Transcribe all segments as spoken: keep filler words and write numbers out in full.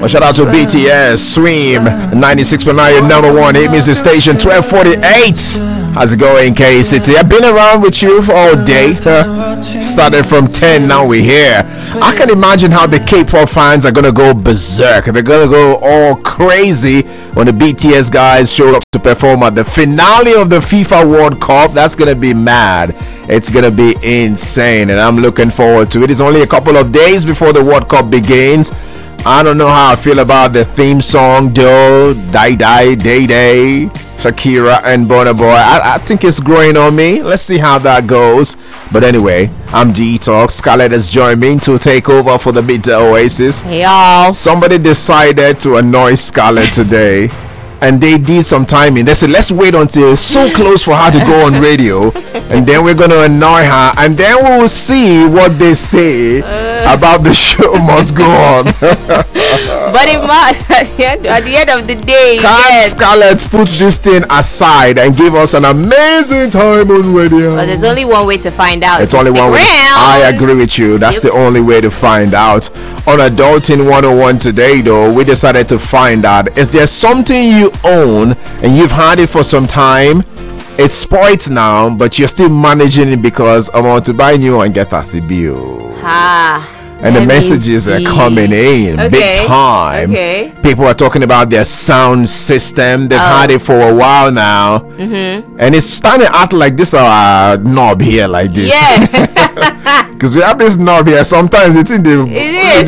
Well, shout out to B T S, Stream, ninety-six point nine, your number one hit music station, twelve forty-eight. How's it going, K City? I've been around with you for all day. Uh, started from ten, now we're here. I can imagine how the K-pop fans are going to go berserk. They're going to go all crazy when the B T S guys show up to perform at the finale of the FIFA World Cup. That's going to be mad. It's going to be insane, and I'm looking forward to it. It's only a couple of days before the World Cup begins. I don't know how I feel about the theme song, though. Die Die Day Day, Shakira and Burna Boy. I, I think it's growing on me. Let's see how that goes. But anyway, I'm Detox. Scarlett has joined me to take over for the Midday Oasis. Hey y'all. Somebody decided to annoy Scarlett today, and they did some timing. They said, let's wait until it's so close for her to go on radio, and then we're going to annoy her, and then we will see what they say uh, about the show must go on. But it must, at the, end, at the end of the day, Can't yes. Scarlett put this thing aside and give us an amazing time on radio? But there's only one way to find out. It's only one way. I agree with you. That's yep. the only way to find out. On Adulting one oh one today, though, we decided to find out, is there something you own and you've had it for some time? It's spoiled now, but you're still managing it because I want to buy new and get us a bill. Ah. And the messages are coming in okay. big time. Okay. People are talking about their sound system. They've oh. had it for a while now. Mm-hmm. And it's starting to act like this uh, knob here, like this. Yeah. Because we have this knob here. Sometimes it's in the, it is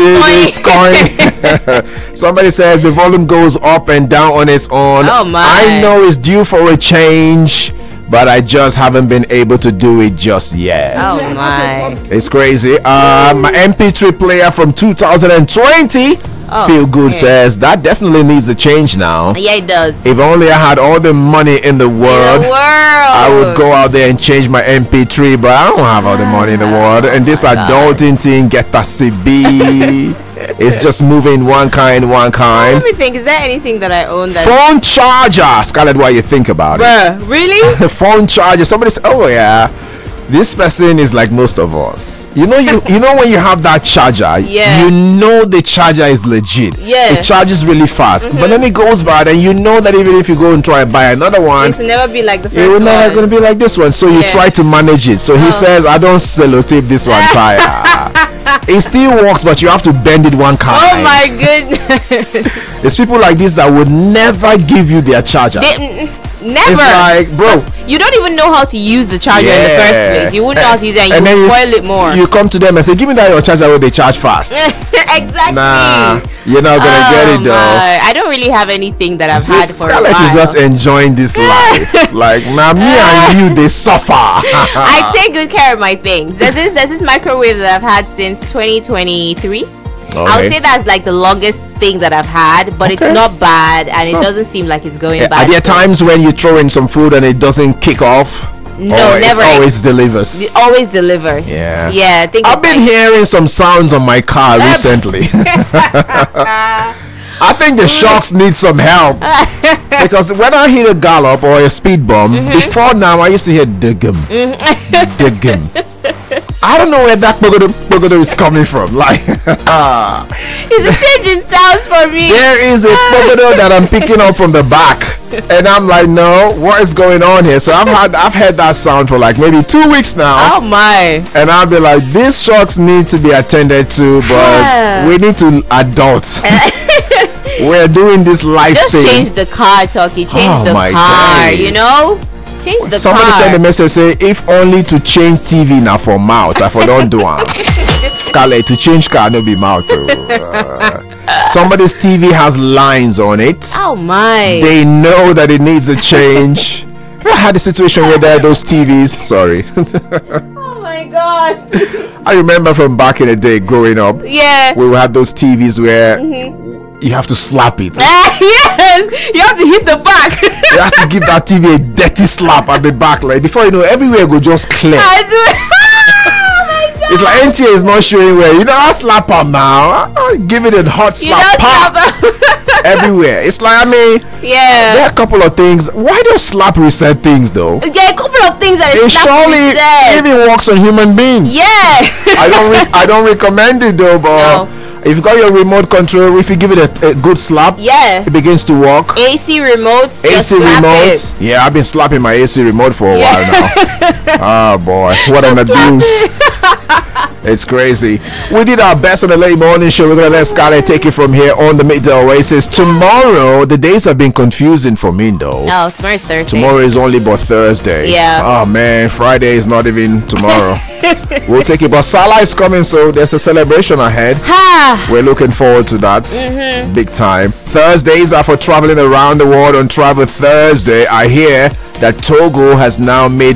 the, the scoring. Somebody says the volume goes up and down on its own. Oh my. I know it's due for a change, but I just haven't been able to do it just yet. Oh my. It's crazy. Uh, my M P three player from two thousand twenty, oh, Feel Good okay. says that definitely needs a change now. Yeah, it does. If only I had all the money in the world, in the world. I would go out there and change my M P three, but I don't have all the money in the world. And this oh adulting thing, get a C B. It's just moving one kind, one kind. Let me think. Is there anything that I own that? Phone charger, Scarlett. What you think about Bruh, it? Really? Phone charger. Somebody said, "Oh yeah, this person is like most of us." You know, you you know when you have that charger, yeah. you know the charger is legit. Yeah, it charges really fast. Mm-hmm. But then it goes bad, and you know that even if you go and try and buy another one, it will never be like the first it will one. never gonna be like this one. So you yeah. try to manage it. So he oh. says, "I don't sellotape this one tire." It still works, but you have to bend it one kind. Oh my goodness. There's people like this that would never give you their charger. They, never. It's like, bro, you don't even know how to use the charger yeah. in the first place. You wouldn't know how to use it, and, and you will spoil you, it more. You come to them and say, "Give me that your charger where they charge fast." Exactly. Nah, you're not gonna oh get it though. My. I don't really have anything that I've had for Scarlett a while. is just enjoying this life. Like, nah, me and you, they suffer. I take good care of my things. There's this, there's this microwave that I've had since twenty twenty-three. Okay. I would say that's like the longest thing that I've had, but okay. it's not bad, and so, it doesn't seem like it's going yeah, bad. Are there so. times when you throw in some food and it doesn't kick off? No, or never. It always delivers. It always delivers. Yeah. Yeah. I think I've been like hearing some sounds on my car recently. I think the shocks need some help, because when I hit a gallop or a speed bump, mm-hmm. before now I used to hear diggum, mm-hmm. diggum. I don't know where that bogodo, bogodo is coming from. Like, it's a change in sounds for me. There is a bogodo that I'm picking up from the back, and I'm like, no, what is going on here? So I've had, I've heard that sound for like maybe two weeks now. Oh my! And I'll be like, these shocks need to be attended to, but we need to adults. We're doing this life Just thing. Change the car, Talkie. Change oh the car. days. You know. Change the Somebody car. sent a message say, if only to change T V now for mouth, I for don't do it. Scarlett, to change car no be mouth. Uh, somebody's T V has lines on it. Oh my! They know that it needs a change. I had a situation where there are those T Vs. Sorry. Oh my god! I remember from back in the day, growing up. Yeah. We had those T Vs where. Mm-hmm. You have to slap it. Uh, yes, you have to hit the back. You have to give that T V a dirty slap at the back, like before you know, everywhere go just clear. I do it. Oh my god! It's like N T A is not showing where. You know, I slap them now. I give it a hot slap. You Pop. Slap everywhere. It's like, I mean, yeah. There are a couple of things. Why do slap reset things though? Yeah, a couple of things that it slap surely reset. even works on human beings. Yeah. I don't. Re- I don't recommend it though, but. No. If you got your remote control, if you give it a, a good slap, yeah, it begins to work. A C remotes, A C remote. Yeah, I've been slapping my A C remote for a yeah. while now. Oh boy, what just an abuse! It. It's crazy. We did our best on the late morning show. We're gonna let Scarlett take it from here on the Midday Oasis. Tomorrow, the days have been confusing for me though. Oh, tomorrow's Thursday. Tomorrow is only but Thursday. Yeah. Oh man, Friday is not even tomorrow. We'll take it, but Salah is coming, so there's a celebration ahead. Ha! We're looking forward to that. Mm-hmm. Big time. Thursdays are for traveling around the world on Travel Thursday. I hear that Togo has now made